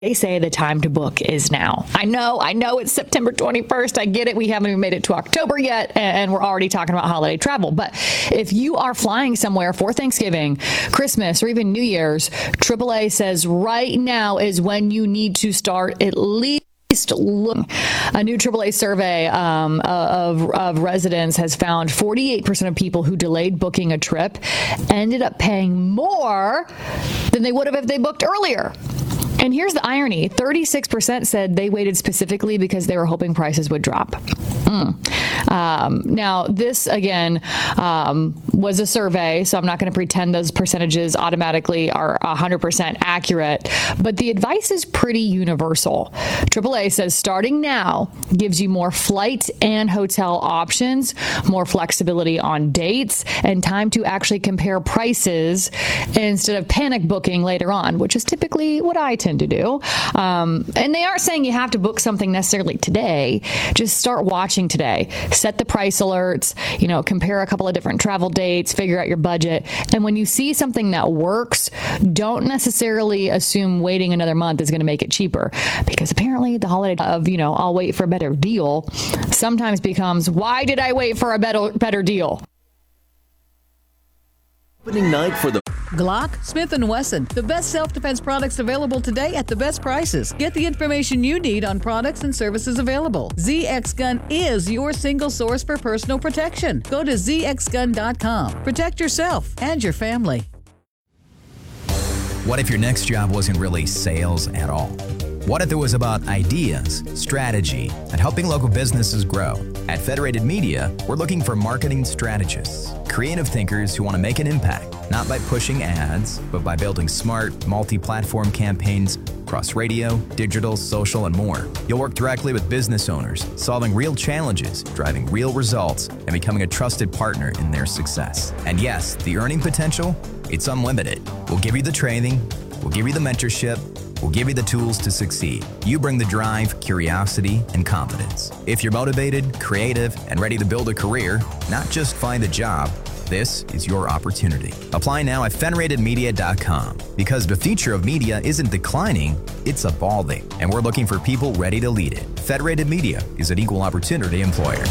They say the time to book is now. I know it's September 21st. I get it. We haven't even made it to October yet, and we're already talking about holiday travel. But if you are flying somewhere for Thanksgiving, Christmas, or even New Year's, AAA says right now is when you need to start at least look. A new AAA survey of residents has found 48% of people who delayed booking a trip ended up paying more than they would have if they booked earlier. And here's the irony. 36% said they waited specifically because they were hoping prices would drop. Now, this, again, was a survey, so I'm not going to pretend those percentages automatically are 100% accurate. But the advice is pretty universal. AAA says starting now gives you more flight and hotel options, more flexibility on dates, and time to actually compare prices instead of panic booking later on, which is typically what I tend to do. And they aren't saying you have to book something necessarily today. Just start watching today. Set the price alerts, compare a couple of different travel dates, figure out your budget. And when you see something that works, don't necessarily assume waiting another month is going to make it cheaper, because apparently the holiday of, I'll wait for a better deal sometimes becomes, why did I wait for a better deal? Opening night for the Glock, Smith & Wesson, the best self-defense products available today at the best prices. Get the information you need on products and services available. ZX Gun is your single source for personal protection. Go to zxgun.com. Protect yourself and your family. What if your next job wasn't really sales at all? What if it was about ideas, strategy, and helping local businesses grow? At Federated Media, we're looking for marketing strategists, creative thinkers who want to make an impact, not by pushing ads, but by building smart, multi-platform campaigns across radio, digital, social, and more. You'll work directly with business owners, solving real challenges, driving real results, and becoming a trusted partner in their success. And yes, the earning potential, it's unlimited. We'll give you the training, we'll give you the mentorship, we'll give you the tools to succeed. You bring the drive, curiosity, and confidence. If you're motivated, creative, and ready to build a career, not just find a job, this is your opportunity. Apply now at federatedmedia.com, because the future of media isn't declining, it's evolving, and we're looking for people ready to lead it. Federated Media is an equal opportunity employer.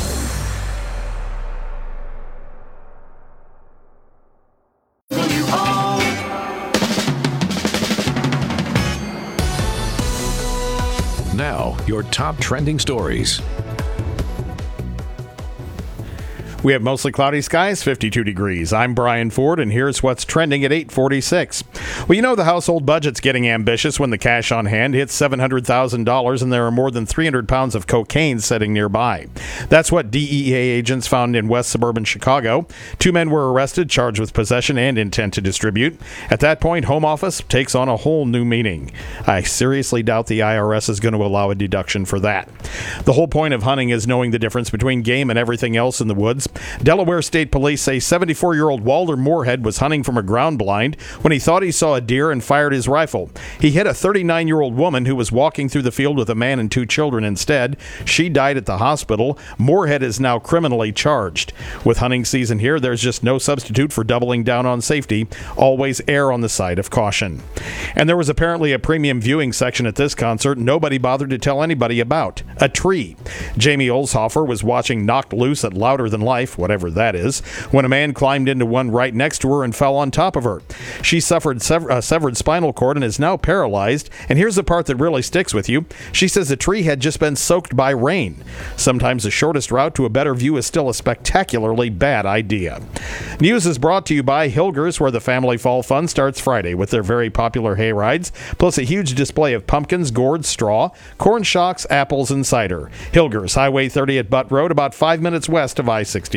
Now, your top trending stories. We have mostly cloudy skies, 52 degrees. I'm Brian Ford, and here's what's trending at 8:46. Well, the household budget's getting ambitious when the cash on hand hits $700,000 and there are more than 300 pounds of cocaine sitting nearby. That's what DEA agents found in west suburban Chicago. 2 men were arrested, charged with possession and intent to distribute. At that point, home office takes on a whole new meaning. I seriously doubt the IRS is going to allow a deduction for that. The whole point of hunting is knowing the difference between game and everything else in the woods. Delaware State Police say 74-year-old Walter Moorhead was hunting from a ground blind when he thought he saw a deer and fired his rifle. He hit a 39-year-old woman who was walking through the field with a man and 2 children instead. She died at the hospital. Moorhead is now criminally charged. With hunting season here, there's just no substitute for doubling down on safety. Always err on the side of caution. And there was apparently a premium viewing section at this concert nobody bothered to tell anybody about. A tree. Jamie Olshofer was watching Knocked Loose at Louder Than Life, whatever that is, when a man climbed into one right next to her and fell on top of her. She suffered severed spinal cord and is now paralyzed. And here's the part that really sticks with you. She says the tree had just been soaked by rain. Sometimes the shortest route to a better view is still a spectacularly bad idea. News is brought to you by Hilgers, where the Family Fall Fun starts Friday with their very popular hay rides, plus a huge display of pumpkins, gourds, straw, corn shocks, apples, and cider. Hilgers, Highway 30 at Butt Road, about 5 minutes west of I-69.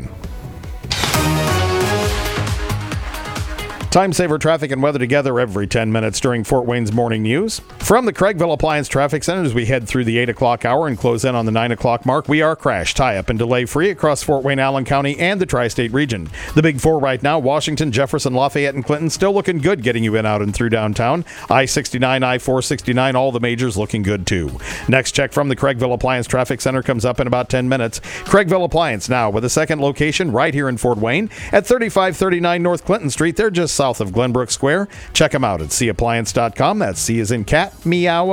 Time saver traffic and weather together every 10 minutes during Fort Wayne's morning news. From the Craigville Appliance Traffic Center, as we head through the 8 o'clock hour and close in on the 9 o'clock mark, we are crash, tie-up, and delay-free across Fort Wayne, Allen County, and the tri-state region. The big 4 right now, Washington, Jefferson, Lafayette, and Clinton, still looking good getting you in, out, and through downtown. I-69, I-469, all the majors looking good, too. Next check from the Craigville Appliance Traffic Center comes up in about 10 minutes. Craigville Appliance now with a second location right here in Fort Wayne at 3539 North Clinton Street. They're just south of Glenbrook Square. Check them out at cappliance.com. That's C as in cat, meow.